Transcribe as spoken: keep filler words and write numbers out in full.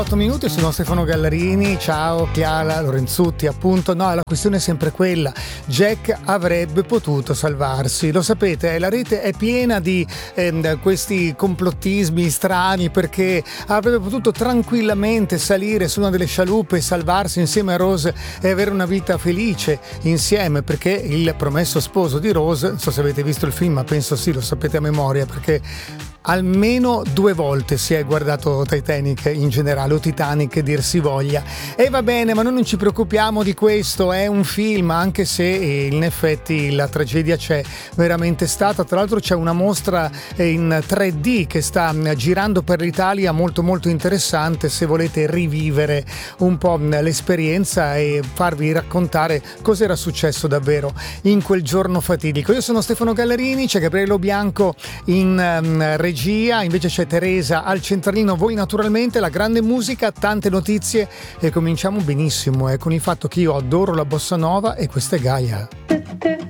otto minuti, sono Stefano Gallarini, ciao Chiara Lorenzutti, appunto. No, la questione è sempre quella: Jack avrebbe potuto salvarsi, lo sapete, la rete è piena di eh, questi complottismi strani, perché avrebbe potuto tranquillamente salire su una delle scialuppe e salvarsi insieme a Rose e avere una vita felice insieme, perché il promesso sposo di Rose, non so se avete visto il film, ma penso sì, lo sapete a memoria, perché almeno due volte si è guardato Titanic in generale, o Titanic dir si voglia. E va bene, ma noi non ci preoccupiamo di questo, è un film, anche se in effetti la tragedia c'è veramente stata. Tra l'altro c'è una mostra in tre D che sta girando per l'Italia, molto molto interessante, se volete rivivere un po' l'esperienza e farvi raccontare cos'era successo davvero in quel giorno fatidico. Io sono Stefano Gallarini, c'è Gabriele Bianco in um, regia, invece c'è Teresa al centralino, voi naturalmente, la grande musica, tante notizie e cominciamo benissimo eh, con il fatto che io adoro la bossa nova e questa è Gaia.